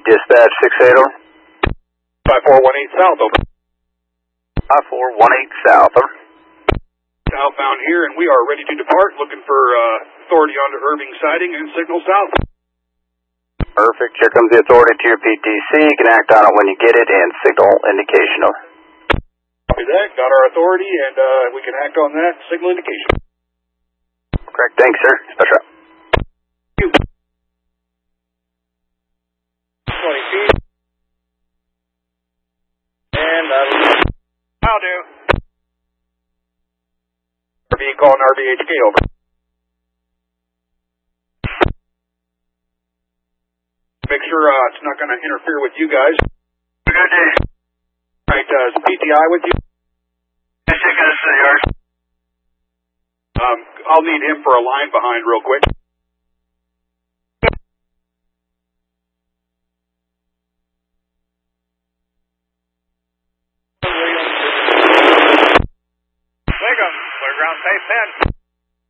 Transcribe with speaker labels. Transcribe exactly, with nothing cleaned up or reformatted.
Speaker 1: dispatch, six eight zero.
Speaker 2: five four one eight south, over.
Speaker 1: five four one eight south, over.
Speaker 2: Southbound here, and we are ready to depart, looking for uh, authority onto Irving siding and signal south.
Speaker 1: Perfect. Here comes the authority to your P T C. You can act on it when you get it and signal indication, over.
Speaker 2: Copy that. Got our authority, and uh, we can act on that signal indication.
Speaker 1: Correct. Thanks, sir. Special out.
Speaker 2: Thank you. twenty feet. And that'll I'll do. R V calling R V H K, over. Make sure uh, it's not going to interfere with you guys.
Speaker 3: Good day.
Speaker 2: Right, uh, is P T I with you?
Speaker 3: Yes, I got a yard.
Speaker 2: Um, I'll need him for a line behind real quick.
Speaker 3: Wiggum, clear ground, safe ten.